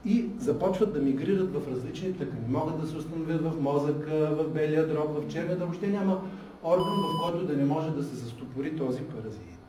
и започват да мигрират в различни тъкани. Могат да се установят в мозъка, в белия дроб, в червата. Въобще няма орган, в който да не може да се застопори този паразит.